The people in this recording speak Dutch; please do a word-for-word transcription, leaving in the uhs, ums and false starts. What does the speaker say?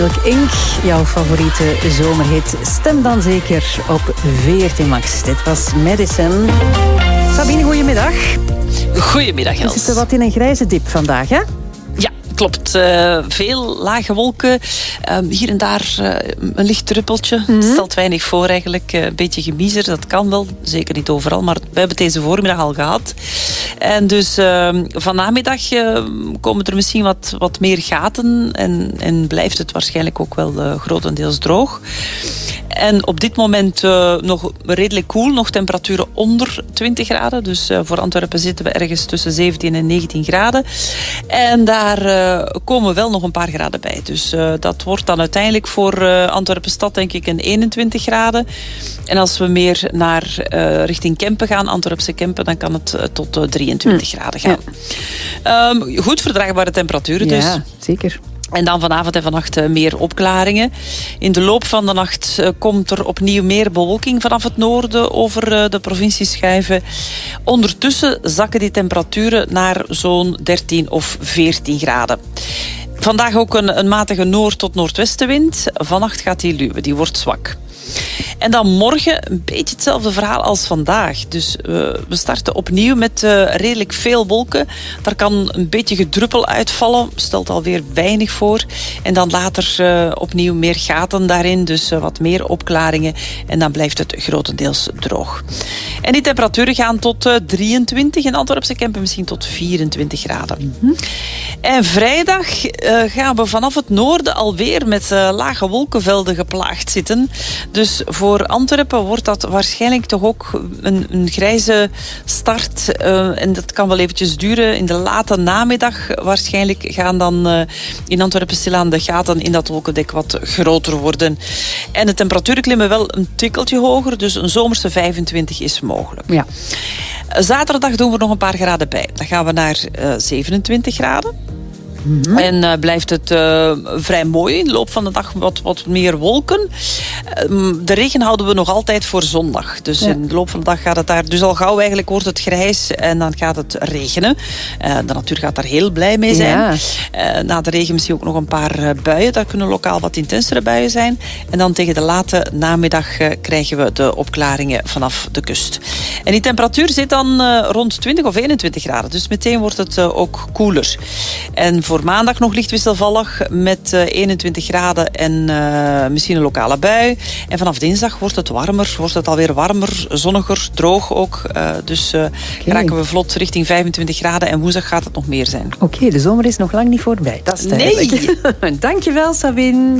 Ink, jouw favoriete zomerhit. Stem dan zeker op veertien Max. Dit was Medicine. Sabine, goedemiddag. Goedemiddag, Els. We zitten wat in een grijze dip vandaag, hè? Ja, klopt. Uh, veel lage wolken. Uh, hier en daar uh, een licht druppeltje. Mm-hmm. Het stelt weinig voor eigenlijk. Uh, een beetje gemiezer, dat kan wel. Zeker niet overal, maar we hebben het deze voormiddag al gehad. En dus uh, vanmiddag uh, komen er misschien wat, wat meer gaten. En, en blijft het waarschijnlijk ook wel uh, grotendeels droog. En op dit moment uh, nog redelijk koel. Nog temperaturen onder twintig graden. Dus uh, voor Antwerpen zitten we ergens tussen zeventien en negentien graden. En daar uh, komen wel nog een paar graden bij. Dus uh, dat wordt dan uiteindelijk voor uh, Antwerpen-stad denk ik een eenentwintig graden. En als we meer naar uh, richting Kempen gaan, Antwerpse Kempen, dan kan het uh, tot uh, drieëntwintig mm. graden gaan. Ja. Um, goed verdraagbare temperaturen dus. Ja, zeker. En dan vanavond en vannacht uh, meer opklaringen. In de loop van de nacht uh, komt er opnieuw meer bewolking vanaf het noorden over uh, de provincie schuiven. Ondertussen zakken die temperaturen naar zo'n dertien of veertien graden. Vandaag ook een, een matige noord- tot noordwestenwind. Vannacht gaat die luwen, die wordt zwak. En dan morgen een beetje hetzelfde verhaal als vandaag. Dus uh, we starten opnieuw met uh, redelijk veel wolken. Daar kan een beetje gedruppel uitvallen. Stelt alweer weinig voor. En dan later uh, opnieuw meer gaten daarin. Dus uh, wat meer opklaringen. En dan blijft het grotendeels droog. En die temperaturen gaan tot uh, drieëntwintig. In Antwerpse Kempen misschien tot vierentwintig graden. Mm-hmm. En vrijdag uh, gaan we vanaf het noorden alweer met uh, lage wolkenvelden geplaagd zitten. Dus voor Antwerpen wordt dat waarschijnlijk toch ook een, een grijze start. Uh, en dat kan wel eventjes duren. In de late namiddag waarschijnlijk gaan dan uh, in Antwerpen stilaan de gaten in dat wolkendek wat groter worden. En de temperaturen klimmen wel een tikkeltje hoger. Dus een zomerse vijfentwintig is mogelijk. Ja. Zaterdag doen we nog een paar graden bij. Dan gaan we naar uh, zevenentwintig graden. Mm-hmm. En uh, blijft het uh, vrij mooi. In de loop van de dag wat, wat meer wolken. Uh, de regen houden we nog altijd voor zondag. Dus ja. In de loop van de dag gaat het daar... Dus al gauw eigenlijk wordt het grijs en dan gaat het regenen. Uh, de natuur gaat daar heel blij mee zijn. Ja. Uh, na de regen misschien ook nog een paar uh, buien. Daar kunnen lokaal wat intensere buien zijn. En dan tegen de late namiddag uh, krijgen we de opklaringen vanaf de kust. En die temperatuur zit dan uh, rond twintig of eenentwintig graden. Dus meteen wordt het uh, ook koeler. En voor maandag nog licht wisselvallig met uh, eenentwintig graden en uh, misschien een lokale bui. En vanaf dinsdag wordt het warmer, wordt het alweer warmer, zonniger, droog ook. Uh, dus uh, okay. raken we vlot richting vijfentwintig graden en woensdag gaat het nog meer zijn. Oké, okay, de zomer is nog lang niet voorbij. Dat is duidelijk. Nee! Dankjewel, Sabine.